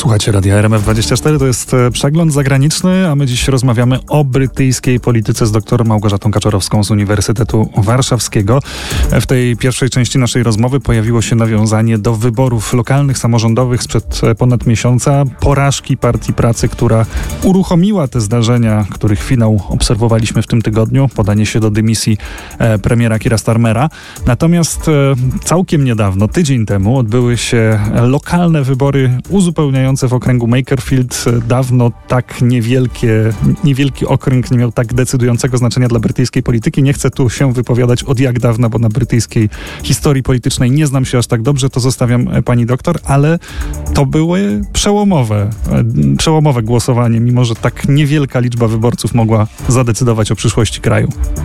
Słuchajcie Radia RMF24, to jest przegląd zagraniczny, a my dziś rozmawiamy o brytyjskiej polityce z doktor Małgorzatą Kaczorowską z Uniwersytetu Warszawskiego. W tej pierwszej części naszej rozmowy pojawiło się nawiązanie do wyborów lokalnych, samorządowych sprzed ponad miesiąca, porażki Partii Pracy, która uruchomiła te zdarzenia, których finał obserwowaliśmy w tym tygodniu, podanie się do dymisji premiera Keira Starmera. Natomiast całkiem niedawno, tydzień temu, odbyły się lokalne wybory uzupełniające w okręgu Makerfield. Dawno tak niewielki okręg nie miał tak decydującego znaczenia dla brytyjskiej polityki. Nie chcę tu się wypowiadać od jak dawna, bo na brytyjskiej historii politycznej nie znam się aż tak dobrze, to zostawiam pani doktor, ale to były przełomowe głosowanie, mimo że tak niewielka liczba wyborców mogła zadecydować o przyszłości kraju.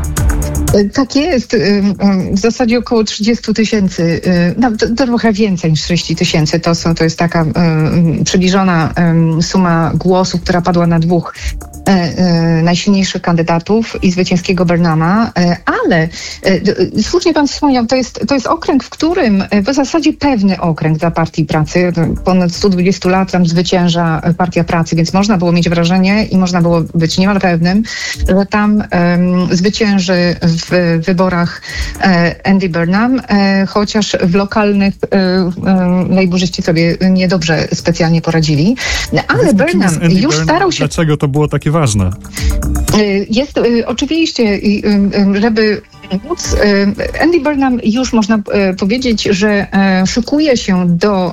Tak jest. W zasadzie około 30 tysięcy, trochę więcej niż 30 tysięcy. To jest taka przybliżona suma głosów, która padła na dwóch najsilniejszych kandydatów i zwycięskiego Burnhama, ale słusznie pan wspomniał, to jest okręg, w którym w zasadzie pewny okręg dla Partii Pracy. Ponad 120 lat tam zwycięża Partia Pracy, więc można było mieć wrażenie i można było być niemal pewnym, że tam zwycięży w wyborach Andy Burnham, chociaż w lokalnych lejburzyści sobie niedobrze specjalnie poradzili. Ale Burnham już starał się... Dlaczego to było takie ważne? Jest oczywiście, żeby móc, Andy Burnham już można powiedzieć, że szykuje się do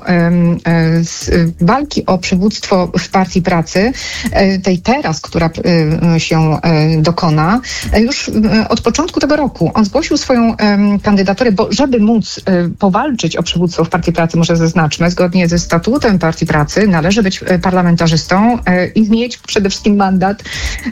walki o przywództwo w Partii Pracy, tej teraz, która się dokona, już od początku tego roku. On zgłosił swoją kandydaturę, bo żeby móc powalczyć o przywództwo w Partii Pracy, może zaznaczmy, zgodnie ze statutem Partii Pracy należy być parlamentarzystą i mieć przede wszystkim mandat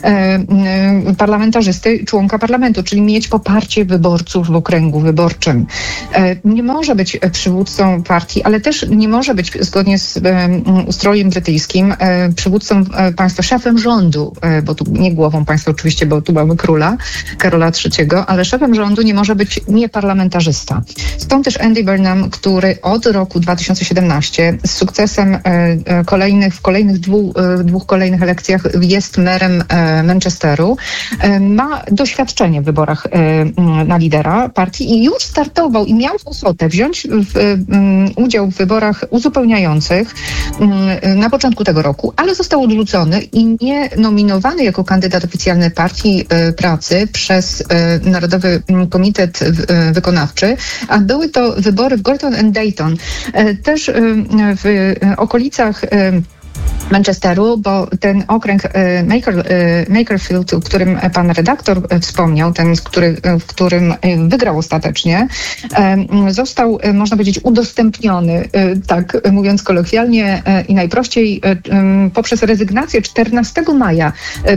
parlamentarzysty, członka parlamentu, czyli mieć poparcie wyborców w okręgu wyborczym. Nie może być przywódcą partii, ale też nie może być, zgodnie z ustrojem brytyjskim, przywódcą państwa, szefem rządu, bo tu nie głową państwa oczywiście, bo tu mamy króla, Karola III, ale szefem rządu nie może być nieparlamentarzysta. Stąd też Andy Burnham, który od roku 2017 z sukcesem w kolejnych dwóch kolejnych elekcjach jest merem Manchesteru, ma doświadczenie w wyborach na lidera partii i już startował i miał ochotę wziąć udział w wyborach uzupełniających na początku tego roku, ale został odrzucony i nie nominowany jako kandydat oficjalny Partii Pracy przez Narodowy Komitet Wykonawczy, a były to wybory w Gorton and Dayton, też w okolicach Manchesteru, bo ten okręg Makerfield, o którym pan redaktor wspomniał, ten, w którym wygrał ostatecznie, został, można powiedzieć, udostępniony, tak mówiąc kolokwialnie i najprościej, poprzez rezygnację 14 maja,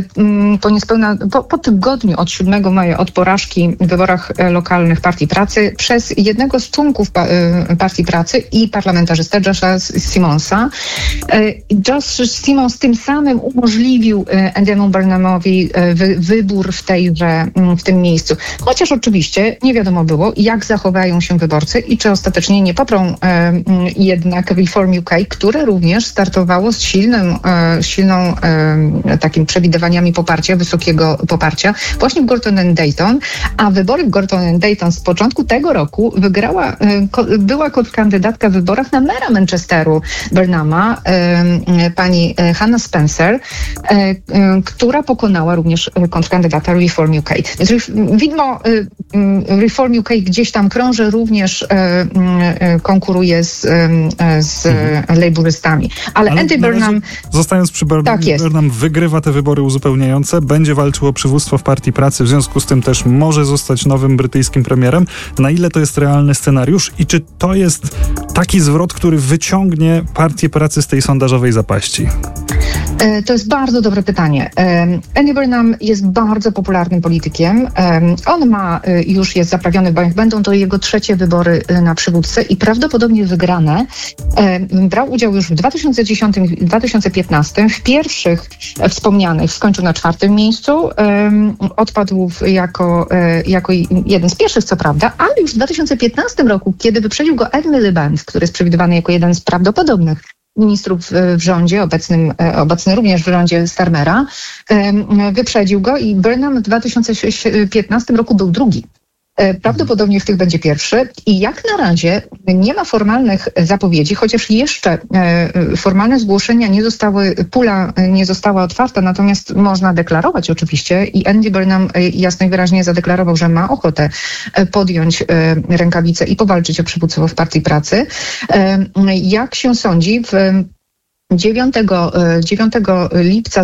po tygodniu od 7 maja, od porażki w wyborach lokalnych Partii Pracy, przez jednego z członków Partii Pracy i parlamentarzystę Josha Simonsa. Josh Simons tym samym umożliwił Andy'emu Burnhamowi wybór w tym miejscu. Chociaż oczywiście nie wiadomo było, jak zachowają się wyborcy i czy ostatecznie nie poprą jednak Reform UK, które również startowało z silną takim przewidywaniami wysokiego poparcia właśnie w Gorton and Dayton, a wybory w Gorton and Dayton z początku tego roku była kontrkandydatka w wyborach na mera Manchesteru Burnhama, pani Hannah Spencer, która pokonała również kontrkandydata Reform UK. Więc widmo Reform UK gdzieś tam krąży, również konkuruje z lejburystami. Ale Andy Burnham... Zostając przy Burnham, wygrywa te wybory uzupełniające, będzie walczył o przywództwo w Partii Pracy, w związku z tym też może zostać nowym brytyjskim premierem. Na ile to jest realny scenariusz i czy to jest taki zwrot, który wyciągnie Partię Pracy z tej sondażowej zapaści? To jest bardzo dobre pytanie. Andy Burnham jest bardzo popularnym politykiem. On już jest zaprawiony, bo będą to jego trzecie wybory na przywódcę i prawdopodobnie wygrane. Brał udział już w 2010 i 2015. W pierwszych wspomnianych skończył na 4. miejscu. Odpadł jako jeden z pierwszych, co prawda, ale już w 2015 roku, kiedy wyprzedził go Ed Miliband, który jest przewidywany jako jeden z prawdopodobnych ministrów w rządzie, obecny również w rządzie Starmera, wyprzedził go i Burnham w 2015 roku był drugi. Prawdopodobnie w tych będzie pierwszy i jak na razie nie ma formalnych zapowiedzi, chociaż jeszcze formalne zgłoszenia pula nie została otwarta, natomiast można deklarować oczywiście i Andy Burnham jasno i wyraźnie zadeklarował, że ma ochotę podjąć rękawice i powalczyć o przywództwo w Partii Pracy. Jak się sądzi, 9 lipca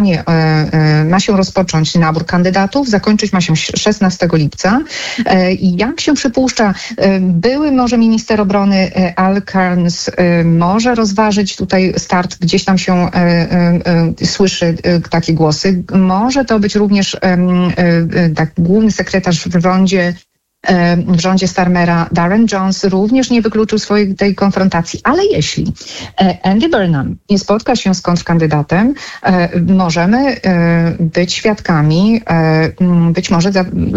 ma się rozpocząć nabór kandydatów, zakończyć ma się 16 lipca. I jak się przypuszcza, były może minister obrony Al Cairns może rozważyć tutaj start, gdzieś tam się słyszy takie głosy. Może to być również główny sekretarz w rządzie Starmera, Darren Jones, również nie wykluczył tej konfrontacji. Ale jeśli Andy Burnham nie spotka się z kontrkandydatem, możemy być świadkami być może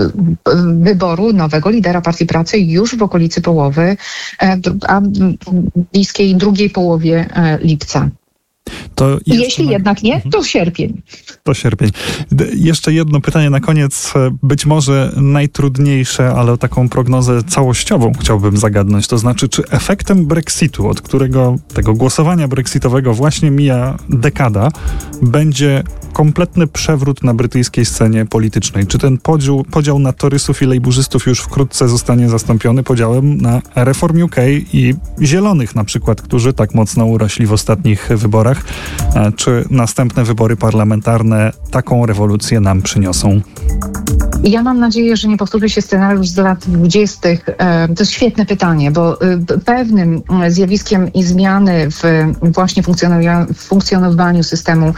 wyboru nowego lidera Partii Pracy już w okolicy połowy, a bliskiej drugiej połowie lipca. Jeśli jednak nie, to sierpień. To sierpień. Jeszcze jedno pytanie na koniec, być może najtrudniejsze, ale o taką prognozę całościową chciałbym zagadnąć. To znaczy, czy efektem Brexitu, od którego tego głosowania brexitowego właśnie mija dekada, będzie kompletny przewrót na brytyjskiej scenie politycznej? Czy ten podział na torysów i lejburzystów już wkrótce zostanie zastąpiony podziałem na Reform UK i Zielonych na przykład, którzy tak mocno urośli w ostatnich wyborach? Czy następne wybory parlamentarne taką rewolucję nam przyniosą? Ja mam nadzieję, że nie powtórzy się scenariusz z lat 20. To jest świetne pytanie, bo pewnym zjawiskiem i zmiany w właśnie funkcjonowaniu systemu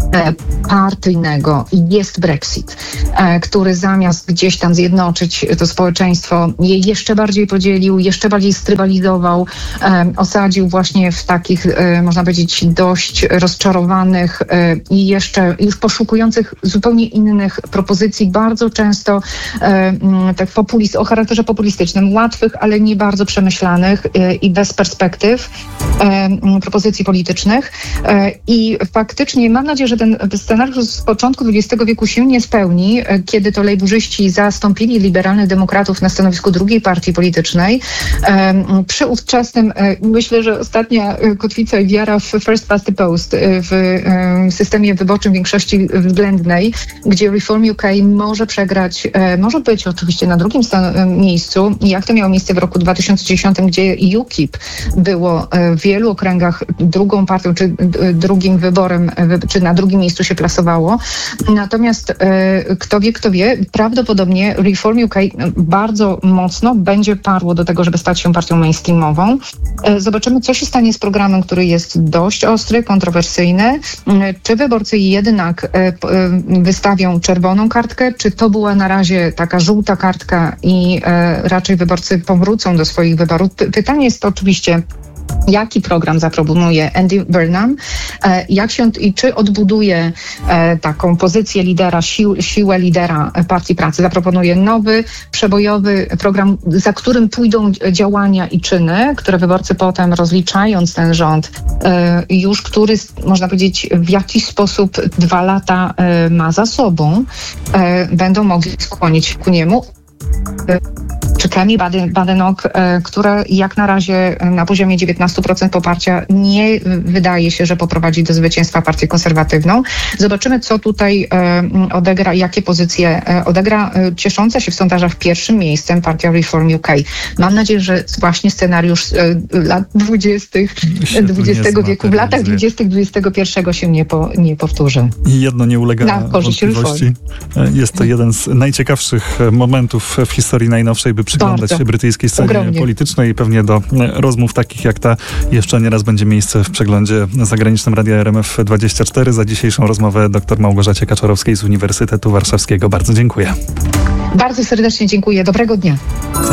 partyjnego jest Brexit, który zamiast gdzieś tam zjednoczyć to społeczeństwo, je jeszcze bardziej podzielił, jeszcze bardziej strybalizował, osadził właśnie w takich, można powiedzieć, dość rozczarowanych i jeszcze już poszukujących zupełnie innych propozycji, bardzo często tak o charakterze populistycznym, łatwych, ale nie bardzo przemyślanych i bez perspektyw propozycji politycznych. I faktycznie mam nadzieję, że ten scenariusz z początku XX wieku się nie spełni, kiedy to lejburzyści zastąpili liberalnych demokratów na stanowisku drugiej partii politycznej. Przy ówczesnym, myślę, że ostatnia kotwica i wiara w first past the post, w systemie wyborczym większości względnej, gdzie Reform UK może przegrać, może być oczywiście na drugim miejscu, jak to miało miejsce w roku 2010, gdzie UKIP było w wielu okręgach drugą partią, czy drugim wyborem, czy na drugim miejscu się plasowało. Natomiast kto wie, prawdopodobnie Reform UK bardzo mocno będzie parło do tego, żeby stać się partią mainstreamową. Zobaczymy, co się stanie z programem, który jest dość ostry, kontrowersyjny. Czy wyborcy jednak wystawią czerwoną kartkę, czy to była na razie taka żółta kartka i raczej wyborcy powrócą do swoich wyborów. Pytanie jest oczywiście, jaki program zaproponuje Andy Burnham, czy odbuduje taką pozycję lidera, siłę lidera Partii Pracy. Zaproponuje nowy, przebojowy program, za którym pójdą działania i czyny, które wyborcy potem, rozliczając ten rząd, który, można powiedzieć, w jakiś sposób 2 lata ma za sobą, będą mogli skłonić ku niemu. Czy Kemi Badenoch, która jak na razie na poziomie 19% poparcia nie wydaje się, że poprowadzi do zwycięstwa partię konserwatywną. Zobaczymy, co tutaj odegra, jakie pozycje odegra ciesząca się w sondażach pierwszym miejscem partia Reform UK. Mam nadzieję, że właśnie scenariusz lat 20. XX wieku, w latach 20. XXI się nie powtórzy. I jedno nie ulega wątpliwości. Jest to jeden z najciekawszych momentów w historii najnowszej, by przyglądać się brytyjskiej scenie politycznej i pewnie do rozmów takich jak ta jeszcze nieraz będzie miejsce w przeglądzie zagranicznym Radia RMF24. Za dzisiejszą rozmowę dr Małgorzacie Kaczorowskiej z Uniwersytetu Warszawskiego. Bardzo dziękuję. Bardzo serdecznie dziękuję. Dobrego dnia.